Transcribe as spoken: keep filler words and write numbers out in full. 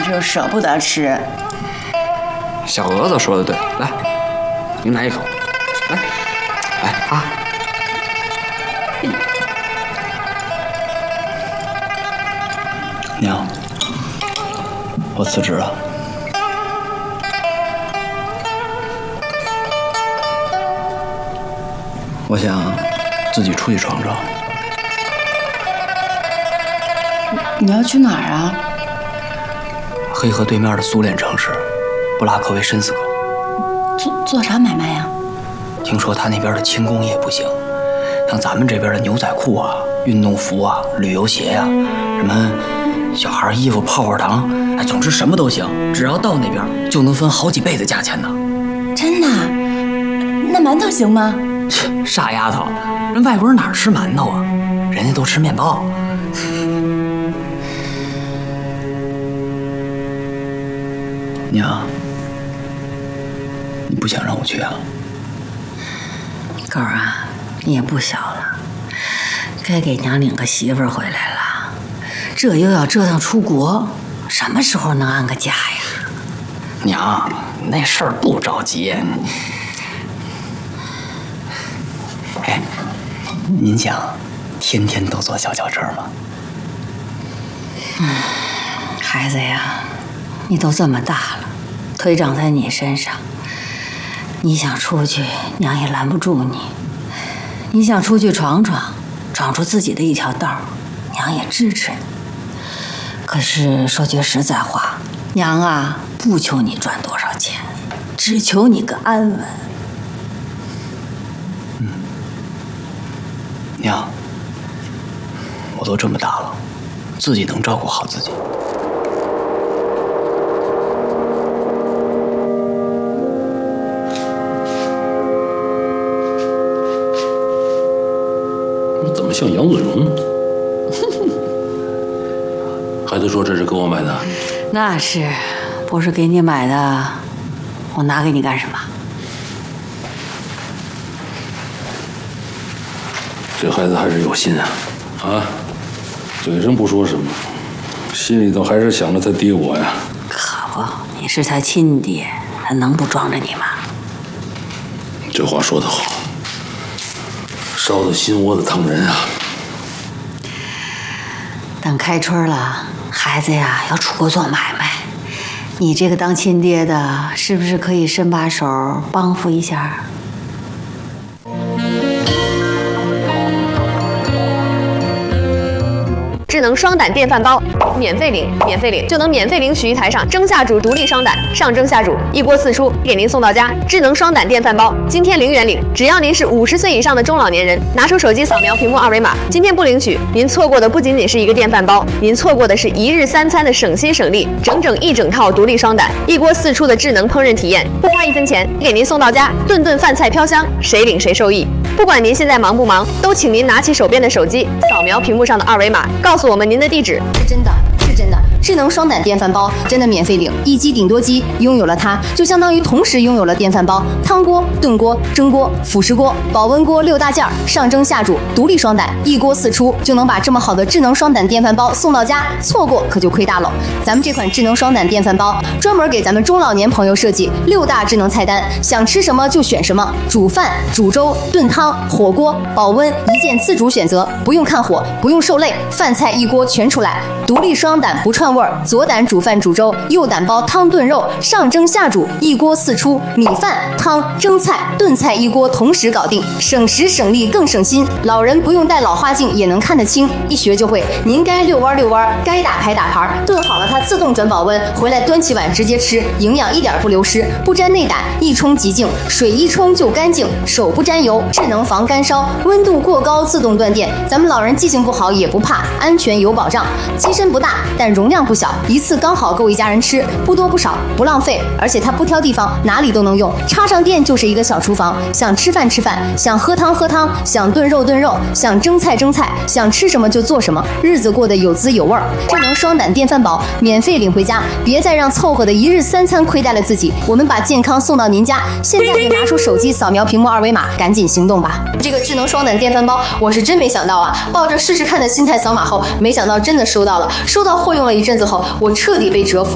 就舍不得吃。 小蛾子说的对，来，您来一口，来，来啊！ 娘，我辞职了。我想自己出去闯闯。 你要去哪儿啊？ 黑河对面的苏联城市布拉科维申斯克。 做做啥买卖呀？ 听说他那边的轻工业不行，像咱们这边的牛仔裤啊、运动服啊、旅游鞋呀、啊，什么小孩衣服、泡泡糖，哎，总之什么都行，只要到那边就能分好几倍的价钱呢。 真的？那馒头行吗？ 傻丫头，人外国人哪吃馒头啊？人家都吃面包。娘，你不想让我去啊？ 狗儿啊，你也不小了，该给娘领个媳妇儿回来了。这又要折腾出国，什么时候能安个家呀？ 娘，那事儿不着急。哎，您想天天都坐小轿车吗？ 嗯，孩子呀，你都这么大了，腿长在你身上，你想出去，娘也拦不住你；你想出去闯闯，闯出自己的一条道，娘也支持你。可是说句实在话，娘啊，不求你赚多少钱，只求你个安稳。 嗯，娘，我都这么大了，自己能照顾好自己。 怎么像杨子荣？孩子说这是给我买的。 那是，不是给你买的，我拿给你干什么？ 这孩子还是有心啊，啊，嘴上不说什么，心里头还是想着他爹我呀。 可不，你是他亲爹，他能不装着你吗？ 这话说得好，烧的心窝子疼人啊。 等开春了，孩子呀要出国做买卖，你这个当亲爹的，是不是可以伸把手帮扶一下？ 智能双胆电饭煲，免费领，免费领就能免费领取一台上蒸下煮独立双胆，上蒸下煮一锅四出，给您送到家。智能双胆电饭煲，今天零元领，只要您是五十岁以上的中老年人，拿出手机扫描屏幕二维码，今天不领取，您错过的不仅仅是一个电饭煲，您错过的是一日三餐的省心省力，整整一整套独立双胆，一锅四出的智能烹饪体验，不花一分钱，给您送到家，顿顿饭菜飘香，谁领谁受益。不管您现在忙不忙，都请您拿起手边的手机，扫描屏幕上的二维码，告诉我们您的地址。 是真的，是真的。智能双胆电饭煲真的免费领，一机顶多机，拥有了它就相当于同时拥有了电饭煲、汤锅、炖锅、蒸锅、辅食锅、保温锅六大件儿，上蒸下煮，独立双胆，一锅四出，就能把这么好的智能双胆电饭煲送到家，错过可就亏大了。咱们这款智能双胆电饭煲专门给咱们中老年朋友设计，六大智能菜单，想吃什么就选什么，煮饭、煮粥、炖汤、火锅、保温，一键自主选择，不用看火，不用受累，饭菜一锅全出来。独立双胆不串味儿，左胆煮饭煮粥，右胆煲汤炖肉，上蒸下煮，一锅四出，米饭、汤、蒸菜、炖菜一锅同时搞定，省时省力更省心。老人不用戴老花镜也能看得清，一学就会。您该遛弯遛弯，该打牌打牌，炖好了它自动转保温，回来端起碗直接吃，营养一点不流失，不沾内胆，一冲即净，水一冲就干净，手不沾油，智能防干烧，温度过高自动断电，咱们老人记性不好也不怕，安全有保障。机身不大，但容量不小，一次刚好够一家人吃，不多不少，不浪费，而且它不挑地方，哪里都能用，插上电就是一个小厨房，想吃饭吃饭，想喝汤喝汤，想炖肉炖肉，想蒸菜蒸菜，想吃什么就做什么，日子过得有滋有味儿。智能双胆电饭煲免费领回家，别再让凑合的一日三餐亏待了自己，我们把健康送到您家。现在就拿出手机扫描屏幕二维码，赶紧行动吧！这个智能双胆电饭煲，我是真没想到啊，抱着试试看的心态扫码后，没想到真的收到了，收到货用了一阵子后，我彻底被折服。